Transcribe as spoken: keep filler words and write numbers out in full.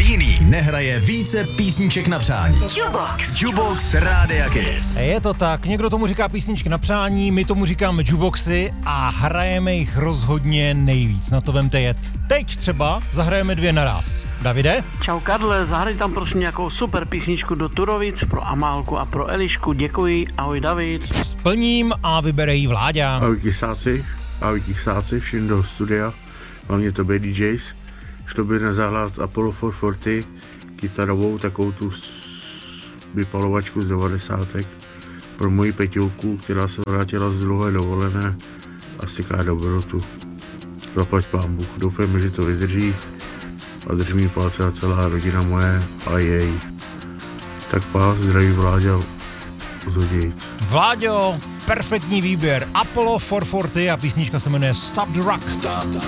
jiný nehraje více písniček na přání. Jukebox. Jukebox Rádia Kiss. Je to tak, někdo tomu říká písničky na přání, my tomu říkáme jukeboxy a hrajeme jich rozhodně nejvíc. Na to vemte jet. Teď třeba zahrajeme dvě naraz. Davide? Čau Karle, zahraj tam prosím nějakou super písničku do Turovic pro Amálku a pro Elišku. Děkuji, ahoj David. Splním a vybere jí Vláďa. Ahoj kysáci, ahoj kysáci, všim do studia, hlavně tobě D Js. Šlo by nezahrát Apollo čtyři sto čtyřicet, kytarovou, takovou tu vypalovačku z devadesátek pro moji Peťulku, která se vrátila z dlouhé dovolené a syká dobrotu. Zaplať pán Bůh, doufám, že to vydrží a drží mi palce a celá rodina moje a jej. Tak pá, zdraví Vláďa z Hodějic. Vláďo, perfektní výběr. Apollo čtyři sto čtyřicet a písnička se jmenuje Stop the Rock. Stop the